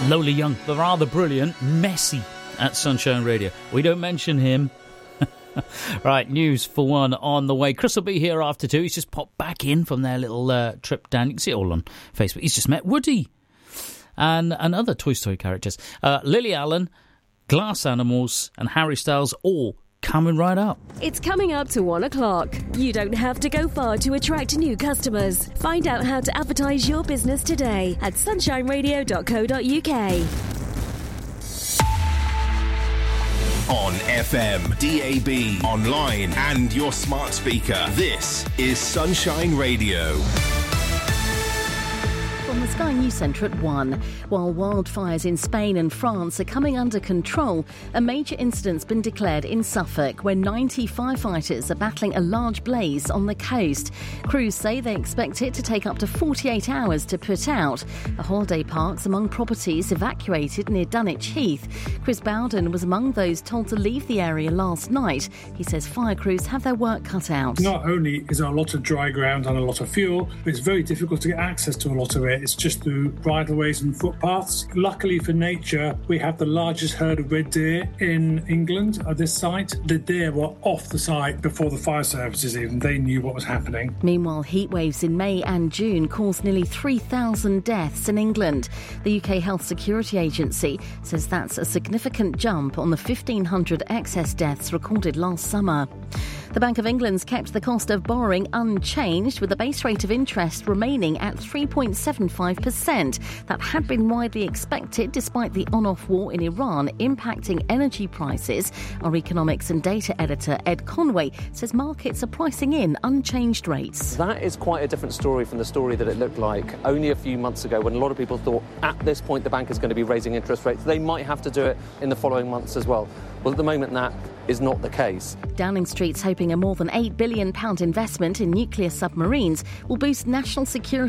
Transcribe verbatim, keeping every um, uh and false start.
Lola Young, the rather brilliant Messi at Sunshine Radio. We don't mention him. Right, news for one on the way. Chris will be here after two. He's just popped back in from their little uh, trip down. You can see it all on Facebook. He's just met Woody and, and other Toy Story characters. Uh, Lily Allen, Glass Animals and Harry Styles all coming right up. It's coming up to one o'clock. You don't have to go far to attract new customers. Find out how to advertise your business today at sunshine radio dot co dot uk. On F M, D A B, online and your smart speaker. This is Sunshine Radio. From the Sky News Centre at one. While wildfires in Spain and France are coming under control, a major incident's been declared in Suffolk, where ninety firefighters are battling a large blaze on the coast. Crews say they expect it to take up to forty-eight hours to put out. A holiday park's among properties evacuated near Dunwich Heath. Chris Bowden was among those told to leave the area last night. He says fire crews have their work cut out. Not only is there a lot of dry ground and a lot of fuel, but it's very difficult to get access to a lot of it. It's just through bridleways and footpaths. Luckily for nature, we have the largest herd of red deer in England at this site. The deer were off the site before the fire services even. They knew what was happening. Meanwhile, heat waves in May and June caused nearly three thousand deaths in England. The U K Health Security Agency says that's a significant jump on the fifteen hundred excess deaths recorded last summer. The Bank of England's kept the cost of borrowing unchanged, with the base rate of interest remaining at three point seven five percent. That had been widely expected despite the on-off war in Iran impacting energy prices. Our economics and data editor Ed Conway says markets are pricing in unchanged rates. That is quite a different story from the story that it looked like only a few months ago, when a lot of people thought at this point the bank is going to be raising interest rates. They might have to do it in the following months as well. Well, at the moment that is not the case. Downing Street's hoping a more than eight billion pounds investment in nuclear submarines will boost national security